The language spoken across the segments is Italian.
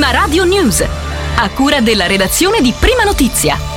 la Radio News, a cura della redazione di Prima Notizia.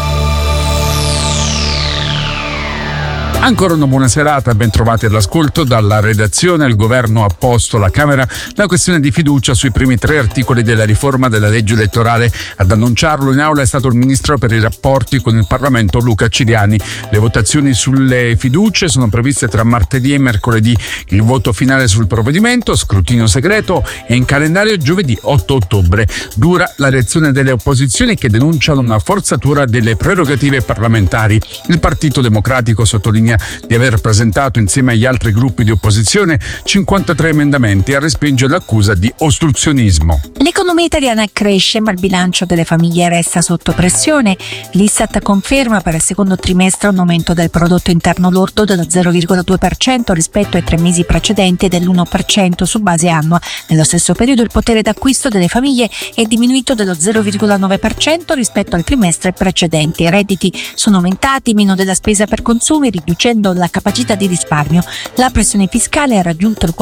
Ancora una buona serata, ben trovati all'ascolto dalla redazione. Il governo ha posto alla Camera la questione di fiducia sui primi 3 articoli della riforma della legge elettorale. Ad annunciarlo in aula è stato il ministro per i rapporti con il Parlamento Luca Ciriani. Le votazioni sulle fiducie sono previste tra martedì e mercoledì. Il voto finale sul provvedimento, scrutinio segreto, è in calendario giovedì 8 ottobre. Dura la reazione delle opposizioni che denunciano una forzatura delle prerogative parlamentari. Il Partito Democratico sottolinea di aver presentato insieme agli altri gruppi di opposizione 53 emendamenti e respinge l'accusa di ostruzionismo. L'economia italiana cresce, ma il bilancio delle famiglie resta sotto pressione. L'Istat conferma per il secondo trimestre un aumento del prodotto interno lordo dello 0,2% rispetto ai 3 mesi precedenti e dell'1% su base annua. Nello stesso periodo il potere d'acquisto delle famiglie è diminuito dello 0,9% rispetto al trimestre precedente. I redditi sono aumentati, meno della spesa per consumi, riducendo la capacità di risparmio. La pressione fiscale ha raggiunto il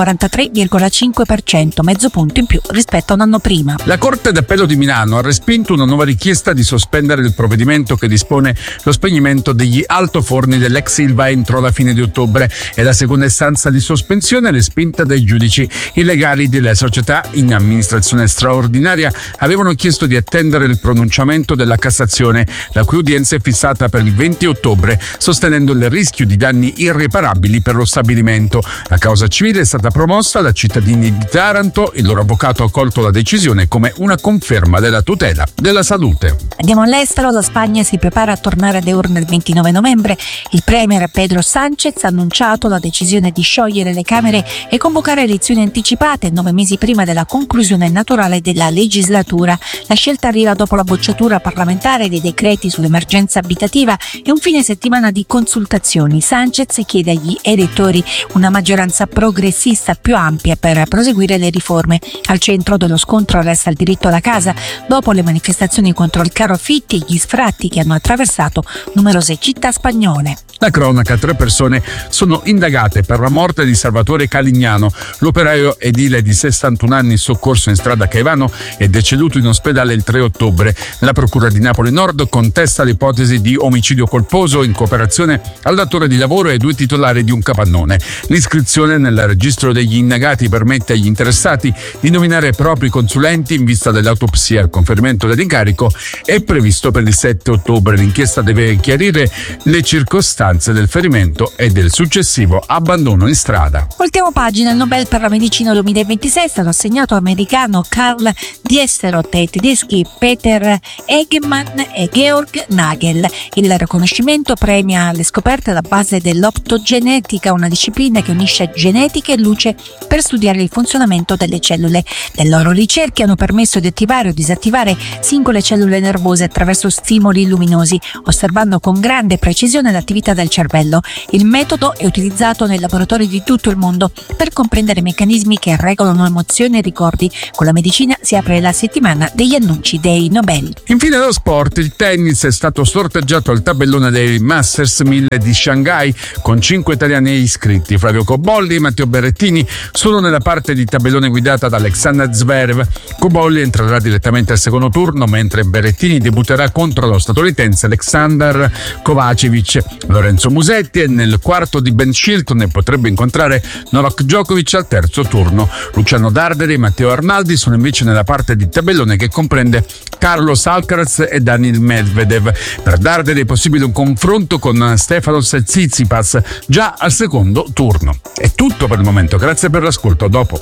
43,5%, mezzo punto in più rispetto a un anno prima. La Corte d'Appello di Milano ha respinto una nuova richiesta di sospendere il provvedimento che dispone lo spegnimento degli altoforni dell'ex Ilva entro la fine di ottobre. È la seconda istanza di sospensione respinta dai giudici. I legali delle società in amministrazione straordinaria avevano chiesto di attendere il pronunciamento della Cassazione, la cui udienza è fissata per il 20 ottobre, sostenendo il rischio di danni irreparabili per lo stabilimento. La causa civile è stata promossa da cittadini di Taranto. Il loro avvocato ha accolto la decisione come una conferma della tutela della salute. Andiamo all'estero. La Spagna si prepara a tornare alle urne il 29 novembre. Il premier Pedro Sánchez ha annunciato la decisione di sciogliere le Camere e convocare elezioni anticipate 9 mesi prima della conclusione naturale della legislatura. La scelta arriva dopo la bocciatura parlamentare dei decreti sull'emergenza abitativa e un fine settimana di consultazioni. Sánchez chiede agli elettori una maggioranza progressista più ampia per proseguire le riforme. Al centro dello scontro resta il diritto alla casa, dopo le manifestazioni contro il caro affitti e gli sfratti che hanno attraversato numerose città spagnole. La cronaca: 3 persone sono indagate per la morte di Salvatore Calignano. L'operaio edile di 61 anni soccorso in strada Caivano è deceduto in ospedale il 3 ottobre. La procura di Napoli Nord contesta l'ipotesi di omicidio colposo in cooperazione al datore di lavoro e ai 2 titolari di un capannone. L'iscrizione nel registro degli indagati permette agli interessati di nominare propri consulenti in vista dell'autopsia. Il conferimento dell'incarico è previsto per il 7 ottobre. L'inchiesta deve chiarire le circostanze del ferimento e del successivo abbandono in strada. Ultima pagina: il Nobel per la medicina 2026 è stato assegnato all'americano Karl Diesterot e ai tedeschi Peter Egemann e Georg Nagel. Il riconoscimento premia le scoperte alla base dell'optogenetica, una disciplina che unisce genetica e luce per studiare il funzionamento delle cellule. Le loro ricerche hanno permesso di attivare o disattivare singole cellule nervose attraverso stimoli luminosi, osservando con grande precisione l'attività del cervello. Il metodo è utilizzato nei laboratori di tutto il mondo per comprendere meccanismi che regolano emozioni e ricordi. Con la medicina si apre la settimana degli annunci dei Nobel. Infine lo sport: il tennis è stato sorteggiato al tabellone dei Masters 1000 di Shanghai con 5 italiani iscritti. Flavio Cobolli e Matteo Berrettini sono nella parte di tabellone guidata da Alexander Zverev. Cobolli entrerà direttamente al secondo turno, mentre Berrettini debutterà contro lo statunitense Alexander Kovacevic. Lorenzo Musetti è nel quarto di Ben Shilton e potrebbe incontrare Novak Djokovic al terzo turno. Luciano Darderi e Matteo Arnaldi sono invece nella parte di tabellone che comprende Carlos Alcaraz e Daniil Medvedev. Per Darderi è possibile un confronto con Stefanos Tsitsipas già al secondo turno. È tutto per il momento, grazie per l'ascolto, a dopo.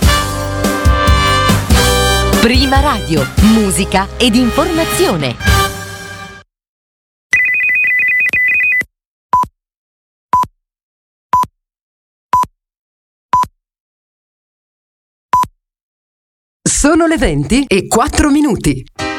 Prima Radio, musica ed informazione. Sono le 20:04.